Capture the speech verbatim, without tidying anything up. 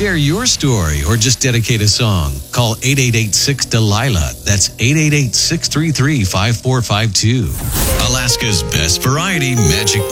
share your story or just dedicate a song, call eight eight eight six Delilah. That's eight eight eight, six three three, five four five two. Alaska's best variety magic